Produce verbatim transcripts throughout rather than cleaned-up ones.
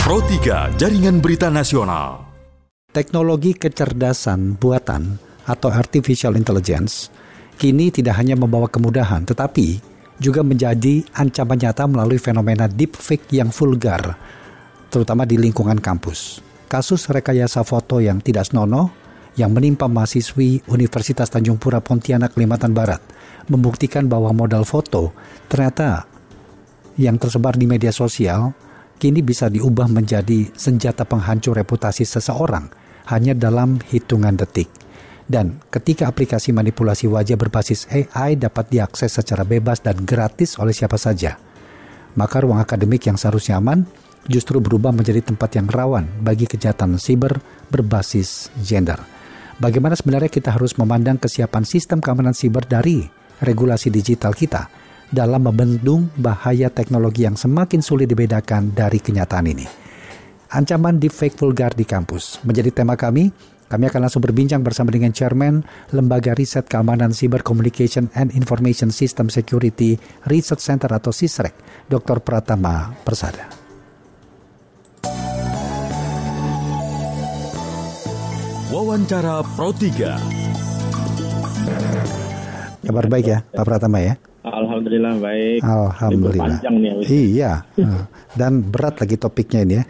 Pro tiga Jaringan Berita Nasional. Teknologi kecerdasan buatan atau artificial intelligence kini tidak hanya membawa kemudahan, tetapi juga menjadi ancaman nyata melalui fenomena deepfake yang vulgar, terutama di lingkungan kampus. Kasus rekayasa foto yang tidak senonoh yang menimpa mahasiswi Universitas Tanjung Pura Pontianak, Kalimantan Barat membuktikan bahwa modal foto ternyata yang tersebar di media sosial kini bisa diubah menjadi senjata penghancur reputasi seseorang hanya dalam hitungan detik. Dan ketika aplikasi manipulasi wajah berbasis A I dapat diakses secara bebas dan gratis oleh siapa saja, maka ruang akademik yang seharusnya aman justru berubah menjadi tempat yang rawan bagi kejahatan siber berbasis gender. Bagaimana sebenarnya kita harus memandang kesiapan sistem keamanan siber dari regulasi digital kita dalam membendung bahaya teknologi yang semakin sulit dibedakan dari kenyataan ini. Ancaman deepfake vulgar di kampus menjadi tema kami. Kami akan langsung berbincang bersama dengan Chairman Lembaga Riset Keamanan Cyber Communication and Information System Security Research Center atau SISREC, Doktor Pratama Persada. Wawancara Pro tiga. Kabar baik ya, Pak Pratama ya? Alhamdulillah baik. Alhamdulillah. Panjang nih. Abis. Iya. Dan berat lagi topiknya ini ya.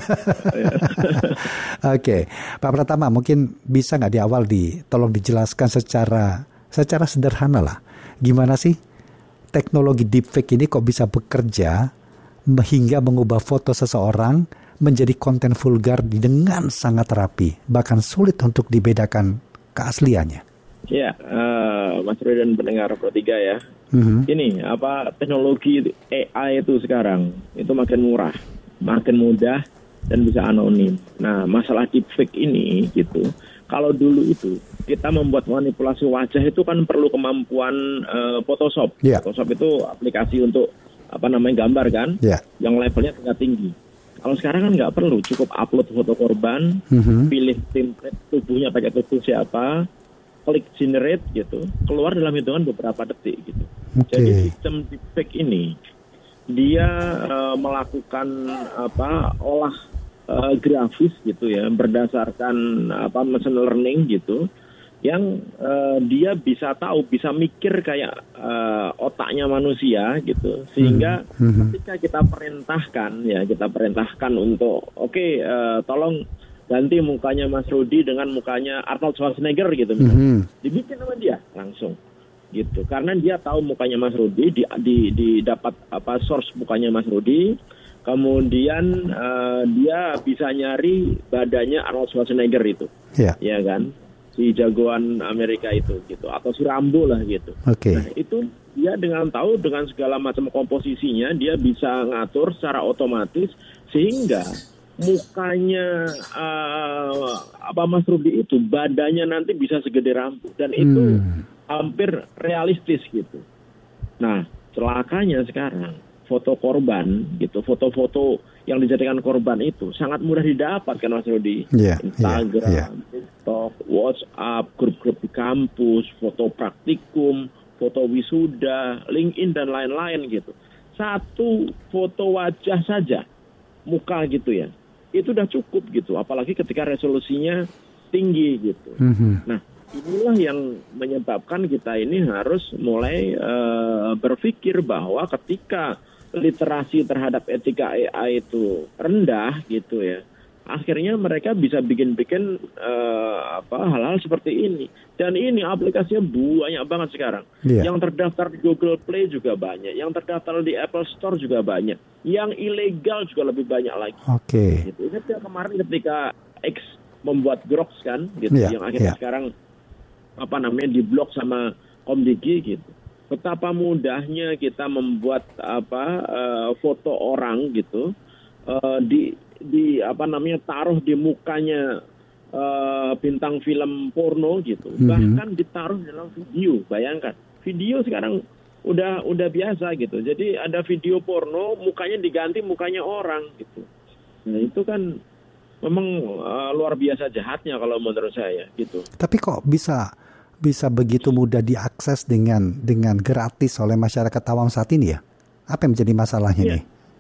Oke, Pak Pratama, mungkin bisa nggak di awal di tolong dijelaskan secara secara sederhana lah, gimana sih teknologi deepfake ini kok bisa bekerja hingga mengubah foto seseorang menjadi konten vulgar dengan sangat rapi, bahkan sulit untuk dibedakan keasliannya. Ya, uh, Mas Roy dan pendengar Pro tiga ya. Mm-hmm. Ini apa teknologi A I itu sekarang itu makin murah, makin mudah dan bisa anonim. Nah, masalah deepfake ini gitu. Kalau dulu itu kita membuat manipulasi wajah itu kan perlu kemampuan uh, Photoshop. Yeah. Photoshop itu aplikasi untuk apa namanya gambar kan, yeah. yang levelnya tingkat tinggi. Kalau sekarang kan nggak perlu, cukup upload foto korban, mm-hmm. pilih template tubuhnya pakai tubuh siapa, klik generate gitu, keluar dalam hitungan beberapa detik gitu. Okay. Jadi sistem deepfake ini dia uh, melakukan apa olah uh, grafis gitu ya berdasarkan apa machine learning gitu, yang uh, dia bisa tahu, bisa mikir kayak uh, otaknya manusia gitu, sehingga mm-hmm. ketika kita perintahkan ya kita perintahkan untuk oke okay, uh, tolong ganti mukanya Mas Rudi dengan mukanya Arnold Schwarzenegger gitu misalnya. Mm-hmm. Dibikin sama dia langsung gitu. Karena dia tahu mukanya Mas Rudi, di, di, di dapat apa source mukanya Mas Rudi, kemudian uh, dia bisa nyari badannya Arnold Schwarzenegger itu. Yeah. Ya kan? Si jagoan Amerika itu gitu, atau si Rambo lah gitu. Okay. Nah, itu dia dengan tahu dengan segala macam komposisinya dia bisa ngatur secara otomatis sehingga mukanya uh, apa Mas Rudi itu badannya nanti bisa segede rambut dan itu hmm. hampir realistis gitu. Nah, celakanya sekarang foto korban gitu, foto-foto yang dijadikan korban itu sangat mudah didapatkan Mas Rudi. Yeah, Instagram, yeah, yeah. TikTok, WhatsApp, grup-grup di kampus, foto praktikum, foto wisuda, LinkedIn dan lain-lain gitu. Satu foto wajah saja, muka gitu ya. Itu udah cukup gitu, apalagi ketika resolusinya tinggi gitu. Mm-hmm. Nah, inilah yang menyebabkan kita ini harus mulai uh, berpikir bahwa ketika literasi terhadap etika A I itu rendah gitu ya, akhirnya mereka bisa bikin-bikin uh, apa hal-hal seperti ini. Dan ini aplikasinya banyak banget sekarang. Yeah. Yang terdaftar di Google Play juga banyak, yang terdaftar di Apple Store juga banyak, yang ilegal juga lebih banyak lagi. Oke. Okay. Gitu. Ingat kemarin ketika X membuat Grox kan, gitu, yeah. yang akhirnya yeah. sekarang apa namanya diblok sama Komdigi gitu. Betapa mudahnya kita membuat apa uh, foto orang gitu uh, di di apa namanya taruh di mukanya uh, bintang film porno gitu, mm-hmm. bahkan ditaruh dalam video. Bayangkan video sekarang udah udah biasa gitu. Jadi ada video porno mukanya diganti mukanya orang gitu. Nah itu kan memang uh, luar biasa jahatnya kalau menurut saya gitu. Tapi kok bisa bisa begitu mudah diakses dengan dengan gratis oleh masyarakat awam saat ini ya? Apa yang menjadi masalahnya ya. nih?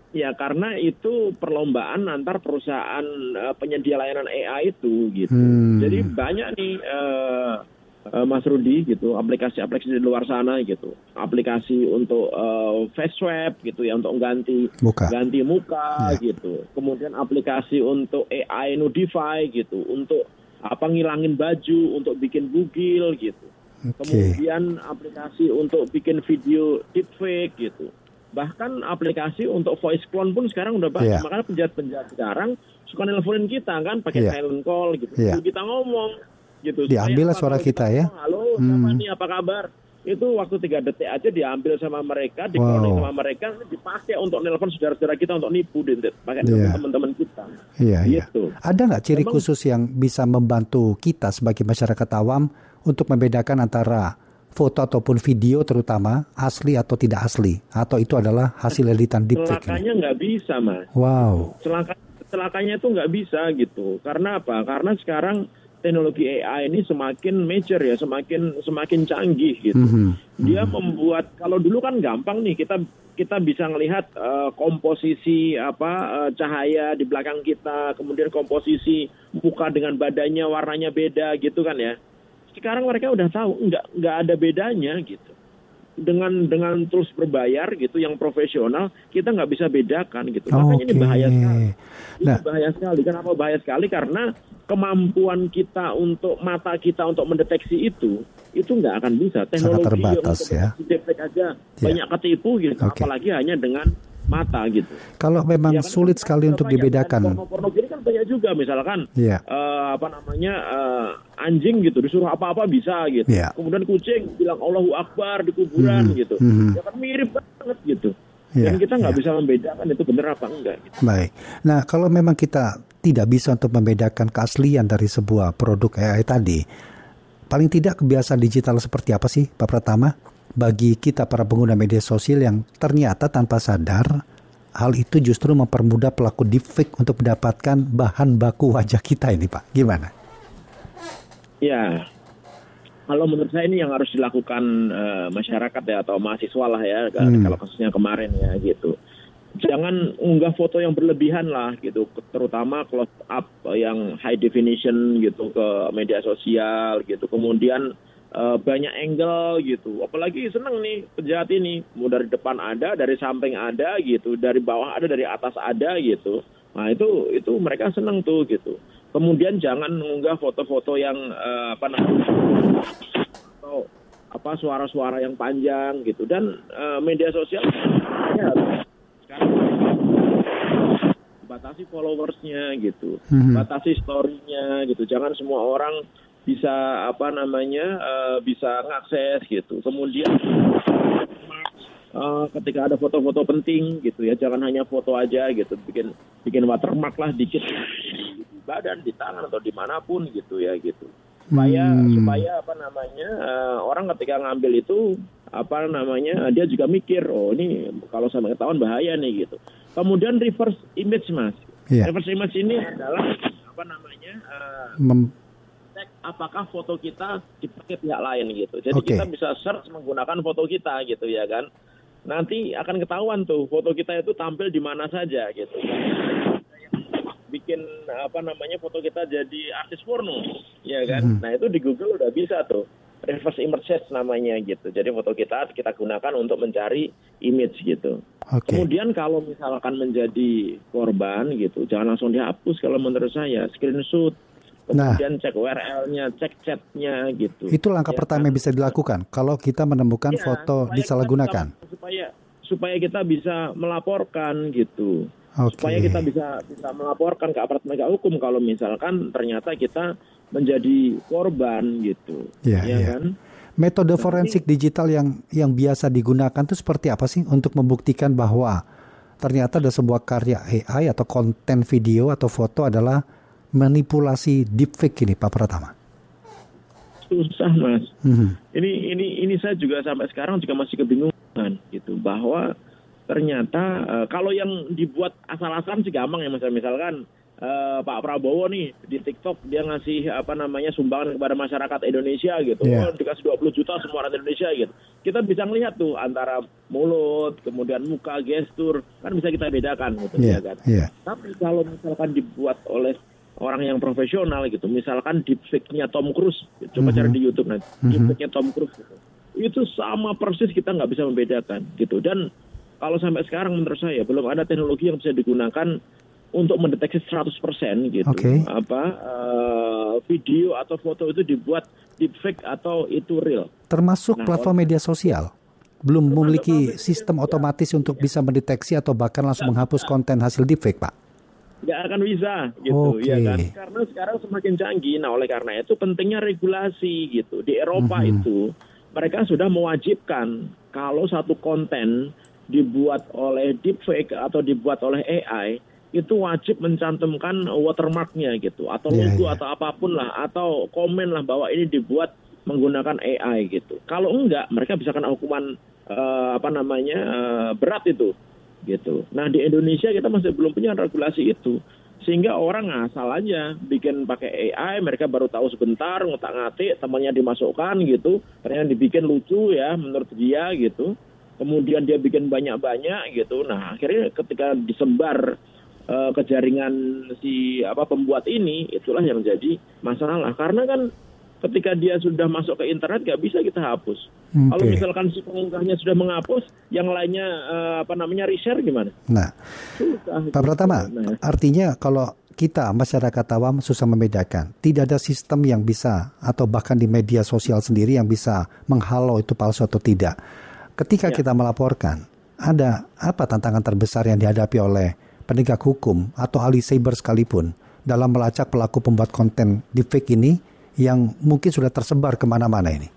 Ya karena itu perlombaan antar perusahaan uh, penyedia layanan A I itu gitu. Hmm. Jadi banyak nih uh, uh, Mas Rudi gitu, aplikasi-aplikasi di luar sana gitu. Aplikasi untuk uh, face swab gitu ya, untuk ganti muka, ganti muka ya. Gitu. Kemudian aplikasi untuk A I Nudify gitu, untuk apa ngilangin baju, untuk bikin bugil gitu. Okay. Kemudian aplikasi untuk bikin video deepfake gitu. Bahkan aplikasi untuk voice clone pun sekarang udah banyak. Yeah. Makanya penjahat-penjahat sekarang suka nelponin kita kan pakai yeah. silent call gitu. Yeah. Kita ngomong gitu. Diambil suara kita, kita ya. Ngomong, halo, hmm. sama nih apa kabar? Itu waktu tiga detik aja diambil sama mereka, di-cloning wow. sama mereka, dipakai untuk nelpon saudara-saudara kita untuk nipu, pakai yeah. teman-teman kita. Iya, yeah, gitu. Yeah. Ada nggak ciri Memang, khusus yang bisa membantu kita sebagai masyarakat awam untuk membedakan antara foto ataupun video terutama asli atau tidak asli, atau itu adalah hasil editan deepfake? Celakanya nggak bisa, Mas. Wow. Celaka, celakanya itu nggak bisa gitu. Karena apa? Karena sekarang teknologi A I ini semakin mature ya, semakin semakin canggih gitu. Mm-hmm. Dia mm-hmm. membuat, kalau dulu kan gampang nih kita kita bisa melihat uh, komposisi apa uh, cahaya di belakang kita, kemudian komposisi muka dengan badannya warnanya beda gitu kan ya. Sekarang mereka udah tahu nggak nggak ada bedanya gitu. Dengan dengan tools berbayar gitu yang profesional kita nggak bisa bedakan gitu. Makanya okay. ini bahaya sekali. Ini nah. bahaya sekali. Kenapa bahaya sekali? Karena kemampuan kita untuk mata kita untuk mendeteksi itu itu nggak akan bisa. Teknologi sangat terbatas ya. Detek aja ya. Banyak ketipu gitu. Okay. Apalagi hanya dengan mata gitu. Kalau memang ya, kan, kan, sulit sekali untuk dibedakan. Porno ini kan banyak juga, misalkan yeah. uh, apa namanya uh, anjing gitu disuruh apa-apa bisa gitu. Yeah. Kemudian kucing bilang Allahu Akbar di kuburan mm-hmm. gitu. Mm-hmm. Ya kan mirip banget gitu. Yeah. Dan kita nggak yeah. bisa membedakan itu benar apa enggak. Gitu. Baik. Nah kalau memang kita tidak bisa untuk membedakan keaslian dari sebuah produk A I tadi, paling tidak kebiasaan digital seperti apa sih Pak Pratama? Bagi kita para pengguna media sosial yang ternyata tanpa sadar hal itu justru mempermudah pelaku deepfake untuk mendapatkan bahan baku wajah kita ini Pak. Gimana? Ya, kalau menurut saya ini yang harus dilakukan uh, masyarakat ya atau mahasiswa lah ya hmm. kalau kasusnya kemarin ya gitu. Jangan unggah foto yang berlebihan lah gitu, terutama close up yang high definition gitu ke media sosial gitu. Kemudian Uh, banyak angle gitu, apalagi seneng nih penjahat ini, mau dari depan ada, dari samping ada gitu, dari bawah ada, dari atas ada gitu. Nah itu itu mereka seneng tuh gitu. Kemudian jangan mengunggah foto-foto yang uh, apa namanya atau apa suara-suara yang panjang gitu. Dan uh, media sosial ya, sekarang batasi followersnya gitu, mm-hmm. batasi story-nya gitu. Jangan semua orang bisa apa namanya uh, bisa ngakses gitu. Kemudian uh, ketika ada foto-foto penting gitu ya, jangan hanya foto aja gitu, bikin bikin watermark lah dikit di badan, di tangan atau dimanapun gitu ya gitu. Supaya hmm. supaya apa namanya uh, orang ketika ngambil itu apa namanya dia juga mikir, oh ini kalau sampai ketahuan bahaya nih gitu. Kemudian reverse image Mas. Yeah. Reverse image ini adalah apa namanya uh, Mem- apakah foto kita dipakai pihak lain gitu. Jadi okay. kita bisa search menggunakan foto kita gitu ya kan. Nanti akan ketahuan tuh foto kita itu tampil di mana saja gitu. Bikin apa namanya foto kita jadi artis porno ya kan. Mm-hmm. Nah itu di Google udah bisa tuh. Reverse image search namanya gitu. Jadi foto kita kita gunakan untuk mencari image gitu. Okay. Kemudian kalau misalkan menjadi korban gitu, jangan langsung dihapus kalau menurut saya. Screenshot. Kemudian nah, cek U R L-nya, cek chat-nya gitu. Itu langkah ya, pertama yang bisa dilakukan kalau kita menemukan ya, foto disalahgunakan. Kita, supaya supaya kita bisa melaporkan gitu. Okay. Supaya kita bisa bisa melaporkan ke aparat penegak hukum kalau misalkan ternyata kita menjadi korban gitu. Ya, ya, ya. Kan? Metode nah, forensik ini, digital yang yang biasa digunakan itu seperti apa sih untuk membuktikan bahwa ternyata ada sebuah karya A I atau konten video atau foto adalah manipulasi deepfake ini Pak Pratama? Susah Mas. Mm-hmm. Ini ini ini saya juga sampai sekarang juga masih kebingungan gitu bahwa ternyata uh, kalau yang dibuat asal-asalan sih gampang ya Mas. Misalkan uh, Pak Prabowo nih di TikTok dia ngasih apa namanya sumbangan kepada masyarakat Indonesia gitu, Yeah. oh, dikasih dua puluh juta semua orang Indonesia gitu. Kita bisa melihat tuh antara mulut, kemudian muka, gestur, kan bisa kita bedakan gitu Yeah. ya kan. Yeah. Tapi kalau misalkan dibuat oleh orang yang profesional gitu, misalkan deepfake-nya Tom Cruise, coba Mhm. cari di YouTube nanti, Mhm. deepfake-nya Tom Cruise gitu. Itu sama persis, kita nggak bisa membedakan gitu. Dan kalau sampai sekarang menurut saya belum ada teknologi yang bisa digunakan untuk mendeteksi seratus persen gitu. Oke. Apa uh, video atau foto itu dibuat deepfake atau itu real. Termasuk Nah, platform media sosial belum memiliki platform sistem media otomatis untuk bisa mendeteksi atau bahkan langsung menghapus konten hasil deepfake, Pak. Nggak akan bisa gitu, Oke. ya kan? Karena sekarang semakin canggih. Nah, oleh karena itu pentingnya regulasi gitu. Di Eropa Mhm. itu mereka sudah mewajibkan kalau satu konten dibuat oleh deepfake atau dibuat oleh A I itu wajib mencantumkan watermarknya gitu, atau Yeah, logo yeah. atau apapun lah, atau komen lah bahwa ini dibuat menggunakan A I gitu. Kalau enggak, mereka bisa kena hukuman eh, apa namanya eh, berat itu. Gitu. Nah di Indonesia kita masih belum punya regulasi itu, sehingga orang ngasal aja bikin pakai A I, mereka baru tahu sebentar, ngotak-ngatik, temannya dimasukkan gitu, ternyata dibikin lucu ya menurut dia gitu, kemudian dia bikin banyak-banyak gitu. Nah akhirnya ketika disebar uh, ke jaringan si apa pembuat ini, itulah yang jadi masalah, karena kan ketika dia sudah masuk ke internet nggak bisa kita hapus. Oke. Kalau misalkan si pengunggahnya sudah menghapus, yang lainnya eh, apa namanya reshare gimana? Nah, Susah. Pak Pratama, Nah, artinya kalau kita masyarakat awam susah membedakan, tidak ada sistem yang bisa atau bahkan di media sosial sendiri yang bisa menghalau itu palsu atau tidak. Ketika Ya. kita melaporkan, ada apa tantangan terbesar yang dihadapi oleh penegak hukum atau ahli cyber sekalipun dalam melacak pelaku pembuat konten deepfake ini yang mungkin sudah tersebar kemana-mana ini?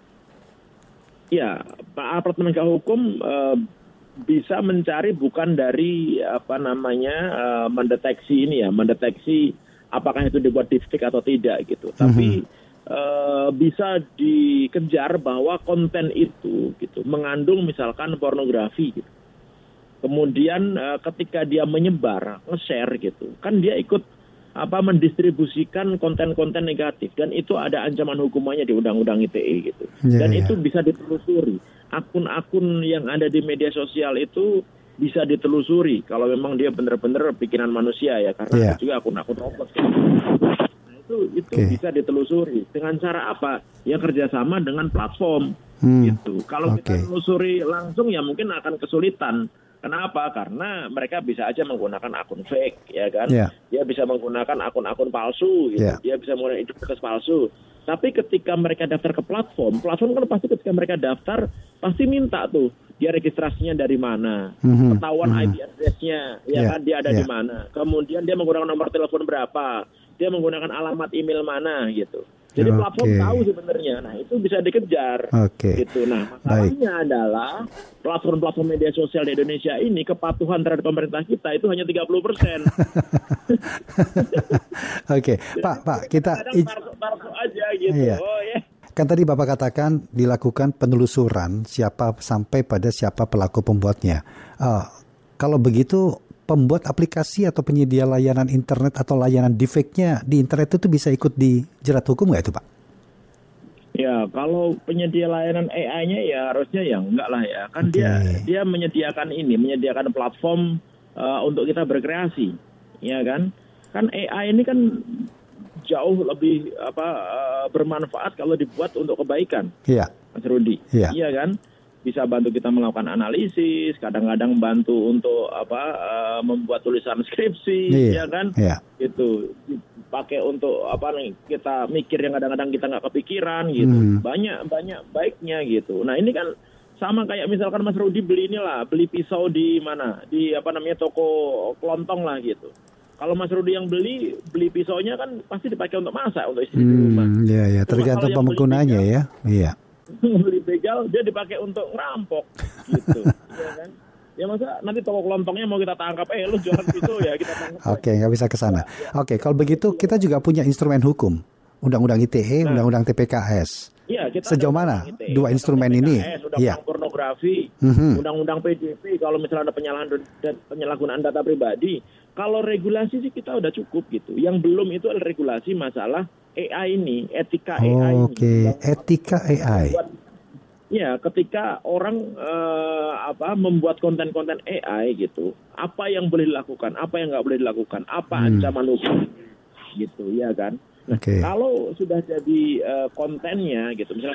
ya, Pak aparat penegak hukum eh, bisa mencari bukan dari apa namanya eh, mendeteksi ini ya, mendeteksi apakah itu dibuat deepfake atau tidak gitu. Tapi eh, bisa dikejar bahwa konten itu gitu mengandung misalkan pornografi gitu. Kemudian eh, ketika dia menyebar, nge-share gitu, kan dia ikut apa mendistribusikan konten-konten negatif, dan itu ada ancaman hukumannya di Undang-Undang I T E gitu. Yeah, Dan yeah. itu bisa ditelusuri. Akun-akun yang ada di media sosial itu bisa ditelusuri kalau memang dia benar-benar bikinan manusia ya, karena Yeah. ada juga akun-akun robot gitu. Nah, itu itu Okay. bisa ditelusuri dengan cara apa? Ya kerjasama dengan platform Hmm. gitu. Kalau Okay. kita telusuri langsung ya mungkin akan kesulitan. Kenapa? Karena mereka bisa aja menggunakan akun fake, ya kan? Yeah. Dia bisa menggunakan akun-akun palsu, gitu. Yeah. Dia bisa menggunakan identitas palsu. Tapi ketika mereka daftar ke platform, platform kan pasti ketika mereka daftar pasti minta tuh dia registrasinya dari mana, Mhm, ketahuan mhm. I P address-nya, ya Yeah, kan dia ada yeah. di mana. Kemudian dia menggunakan nomor telepon berapa, dia menggunakan alamat email mana, gitu. Jadi Oke. platform tahu sebenarnya. Nah itu bisa dikejar. Oke. Gitu. Nah masalahnya adalah platform-platform media sosial di Indonesia ini kepatuhan terhadap pemerintah kita itu hanya tiga puluh persen. Oke, Pak, Pak, kita Kadang palsu-palsu aja gitu. Iya. Oh ya. kan tadi Bapak katakan dilakukan penelusuran siapa sampai pada siapa pelaku pembuatnya. Uh, kalau begitu, pembuat aplikasi atau penyedia layanan internet atau layanan deepfake-nya di internet itu bisa ikut dijerat hukum nggak itu, Pak? Ya, kalau penyedia layanan A I-nya ya harusnya ya enggak lah ya. Kan Oke. dia dia menyediakan ini, menyediakan platform uh, untuk kita berkreasi. Ya kan? Kan A I ini kan jauh lebih apa uh, bermanfaat kalau dibuat untuk kebaikan, Iya. Mas Rudi. Iya. Iya kan? Bisa bantu kita melakukan analisis, kadang-kadang bantu untuk apa uh, membuat tulisan skripsi, Iya. ya kan? Iya. Gitu. Pakai untuk apa nih, kita mikir yang kadang-kadang kita nggak kepikiran gitu. Hmm. Banyak banyak baiknya gitu. Nah ini kan sama kayak misalkan Mas Rudi beli inilah, beli pisau di mana, di apa namanya toko kelontong lah gitu. Kalau Mas Rudi yang beli, beli pisaunya kan pasti dipakai untuk masak, untuk istri di rumah. Hmm, iya, iya. Cuma Tergantung kalau yang penggunanya beli ya. Iya. beli begal dia dipakai untuk ngerampok gitu. Ya kan? Ya masa nanti toko kelontongnya mau kita tangkap, eh lu jualan pisau ya kita tangkap. Oke, nggak bisa ke sana. Oke, kalau begitu kita juga punya instrumen hukum. Undang-Undang I T E, Nah. Undang-Undang T P K S. Iya, kita Sejauh ada mana undang-undang I T E, dua undang-undang instrumen T P K S, ini? undang-undang Iya. pornografi pornografi, Mhm. undang-undang P D P kalau misalnya ada penyalahan dan penyalahgunaan data pribadi. Kalau regulasi sih kita udah cukup gitu. Yang belum itu adalah regulasi masalah A I ini, etika A I ini. Oke, etika A I. Buat, ya, ketika orang eh, apa membuat konten-konten A I gitu, apa yang boleh dilakukan, apa yang nggak boleh dilakukan, apa Hmm. ancaman hukum, gitu, ya kan? Nah, Oke. kalau sudah jadi uh, kontennya gitu, misalnya,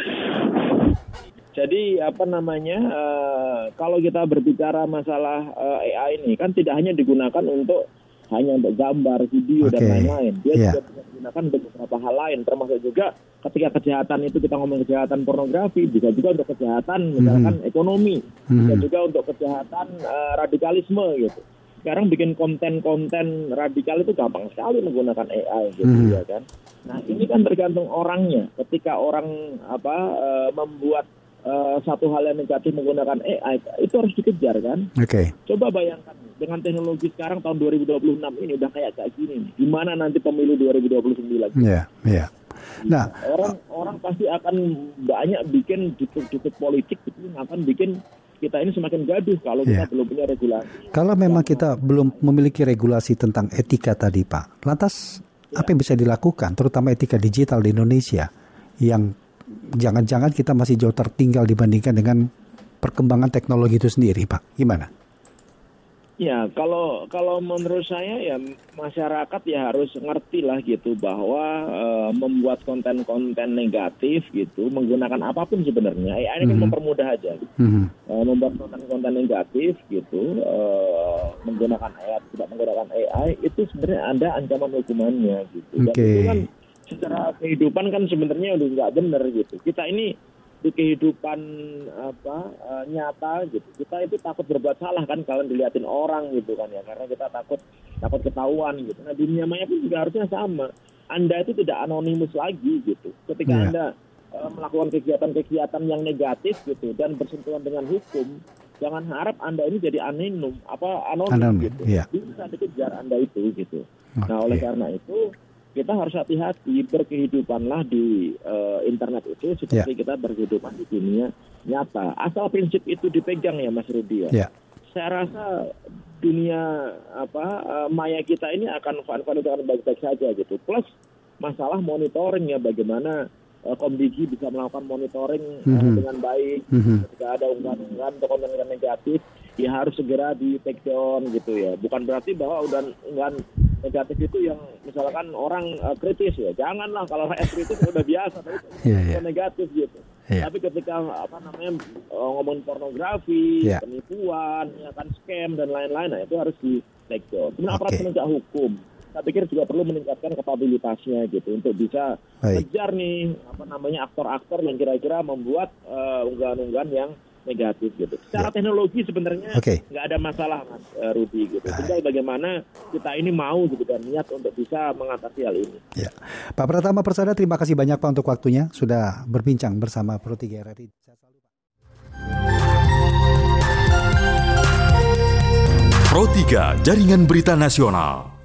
jadi apa namanya, uh, kalau kita berbicara masalah uh, A I ini kan tidak hanya digunakan untuk hanya untuk gambar, video dan Oke. lain-lain, dia Yeah. juga bisa digunakan untuk beberapa hal lain, termasuk juga ketika kejahatan itu kita ngomong kejahatan pornografi, bisa juga untuk kejahatan misalkan ekonomi, bisa Mhm. juga untuk kejahatan uh, radikalisme gitu. Sekarang bikin konten-konten radikal itu gampang sekali menggunakan A I gitu, Mhm. ya kan. Nah, ini kan tergantung orangnya. Ketika orang apa uh, membuat uh, satu hal yang negatif menggunakan A I, itu harus dikejar kan. Oke. Coba bayangkan dengan teknologi sekarang tahun dua ribu dua puluh enam ini udah kayak kayak gini nih. Gimana nanti pemilu dua ribu dua puluh sembilan? Ya, ya. Nah, Orang orang pasti akan banyak bikin jutuk-jutuk politik gitu, akan bikin kita ini semakin gaduh kalau Iya. kita belum punya regulasi. kalau memang kita belum memiliki regulasi tentang etika tadi, Pak, lantas apa yang bisa dilakukan, terutama etika digital di Indonesia, yang jangan-jangan kita masih jauh tertinggal dibandingkan dengan perkembangan teknologi itu sendiri, Pak? Gimana? Ya, kalau kalau menurut saya ya masyarakat ya harus ngerti lah gitu bahwa eh, membuat konten-konten negatif gitu menggunakan apapun sebenarnya. A I ini kan Mhm. mempermudah aja. Mhm. Eh, membuat konten-konten negatif gitu eh, menggunakan A I, tidak menggunakan A I itu sebenarnya ada ancaman hukumannya gitu. Dan Oke. itu kan secara kehidupan kan sebenarnya udah nggak benar gitu. Kita ini di kehidupan apa eh, nyata gitu, kita itu takut berbuat salah kan kalau diliatin orang gitu kan ya, karena kita takut takut ketahuan gitu. Nah, dunia maya pun juga harusnya sama. Anda itu tidak anonimus lagi gitu. Ketika Iya. Anda eh, melakukan kegiatan-kegiatan yang negatif gitu dan bersentuhan dengan hukum, jangan harap Anda ini jadi anonim apa anonim, Anonim, gitu. iya. Bisa dikejar Anda itu gitu. Nah, Oke. oleh karena itu kita harus hati-hati, berkehidupanlah di eh, internet itu seperti kita berkehidupan di dunia nyata. Asal prinsip itu dipegang ya Mas Rudi ya. Ya. Saya rasa dunia apa eh, maya kita ini akan fun-fun akan baik-baik saja gitu. Plus masalah monitoring ya, bagaimana eh, Komdigi bisa melakukan monitoring eh, Mhm. dengan baik. Mhm. Ketika ada unggahan-unggahan atau konten-konten negatif, ya harus segera di take down gitu ya. Bukan berarti bahwa udah unggahan negatif itu yang misalkan orang uh, kritis ya, janganlah. Kalau rakyat kritis udah biasa, tapi Iya, iya. itu negatif gitu. Iya. Tapi ketika apa namanya uh, ngomongin pornografi, Iya. penipuan, ya kan scam dan lain-lain, nah itu harus di take down. Kemudian aparat Oke. penegak hukum, saya pikir juga perlu meningkatkan kapabilitasnya gitu untuk bisa Baik. kejar nih apa namanya aktor-aktor yang kira-kira membuat uh, unggahan-unggahan yang negatif gitu. Secara teknologi sebenarnya Oke. nggak ada masalah Mas uh, Rudi gitu. Tinggal bagaimana kita ini mau gitu dan niat untuk bisa mengatasi hal ini. Ya. Pak Pratama Persada, terima kasih banyak Pak untuk waktunya sudah berbincang bersama Pro tiga R I. Pro tiga Jaringan Berita Nasional.